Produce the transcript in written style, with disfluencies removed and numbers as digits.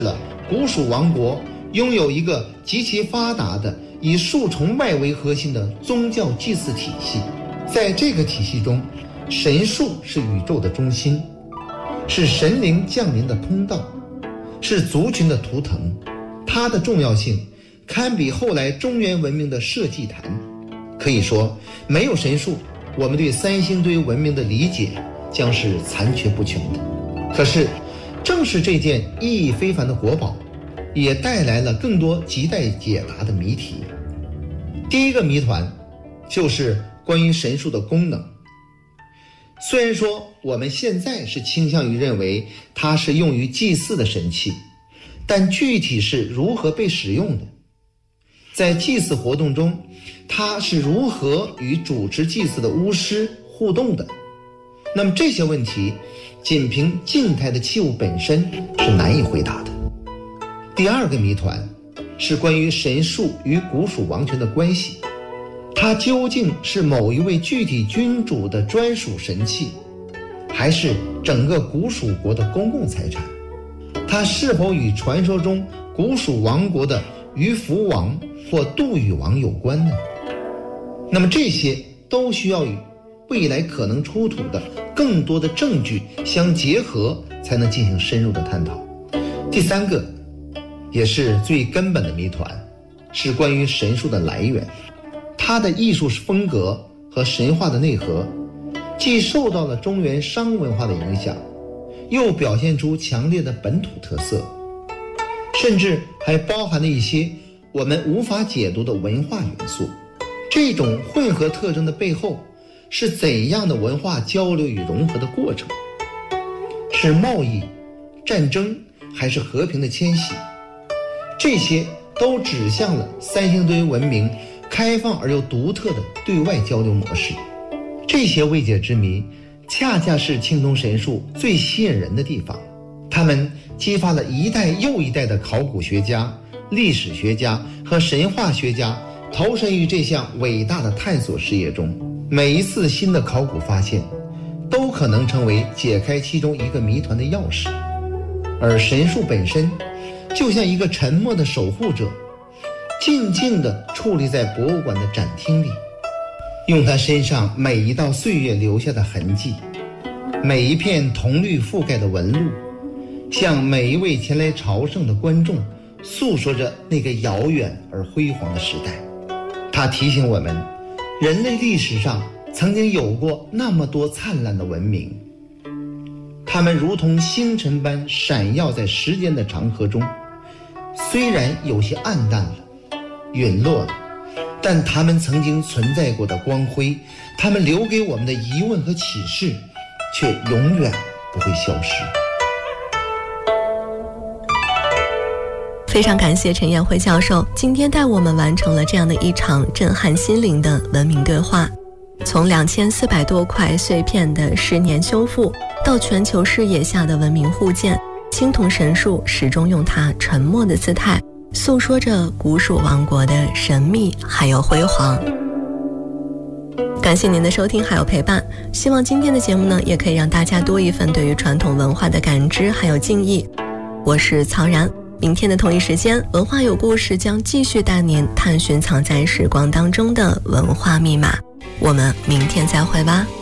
了古蜀王国拥有一个极其发达的以树崇拜为核心的宗教祭祀体系。在这个体系中，神树是宇宙的中心，是神灵降临的通道，是族群的图腾。它的重要性堪比后来中原文明的社稷坛。可以说，没有神树，我们对三星堆文明的理解将是残缺不穷的。可是正是这件意义非凡的国宝，也带来了更多亟待解答的谜题。第一个谜团就是关于神树的功能。虽然说我们现在是倾向于认为它是用于祭祀的神器，但具体是如何被使用的？在祭祀活动中，它是如何与主持祭祀的巫师互动的？那么这些问题仅凭静态的器物本身是难以回答的。第二个谜团是关于神树与古蜀王权的关系。它究竟是某一位具体君主的专属神器，还是整个古蜀国的公共财产？它是否与传说中古蜀王国的鱼凫王或杜宇王有关呢？那么这些都需要与未来可能出土的更多的证据相结合，才能进行深入的探讨。第三个也是最根本的谜团，是关于神树的来源。它的艺术风格和神话的内核，既受到了中原商文化的影响，又表现出强烈的本土特色，甚至还包含了一些我们无法解读的文化元素。这种混合特征的背后，是怎样的文化交流与融合的过程？是贸易、战争，还是和平的迁徙？这些都指向了三星堆文明开放而又独特的对外交流模式。这些未解之谜恰恰是青铜神树最吸引人的地方，它们激发了一代又一代的考古学家、历史学家和神话学家投身于这项伟大的探索事业中。每一次新的考古发现都可能成为解开其中一个谜团的钥匙，而神树本身就像一个沉默的守护者，静静地矗立在博物馆的展厅里，用它身上每一道岁月留下的痕迹，每一片铜绿覆盖的纹路，向每一位前来朝圣的观众诉说着那个遥远而辉煌的时代。它提醒我们，人类历史上曾经有过那么多灿烂的文明，它们如同星辰般闪耀在时间的长河中，虽然有些暗淡了，陨落了，但它们曾经存在过的光辉，它们留给我们的疑问和启示，却永远不会消失。 非常感谢陈彦辉教授今天带我们完成了这样的一场震撼心灵的文明对话。从2400多块碎片的10年修复，到全球视野下的文明互鉴，青铜神树始终用它沉默的姿态诉说着古蜀王国的神秘还有辉煌。感谢您的收听还有陪伴，希望今天的节目呢，也可以让大家多一份对于传统文化的感知还有敬意。我是曹然，明天的同一时间，文化有故事将继续带您探寻藏在时光当中的文化密码。我们明天再会吧。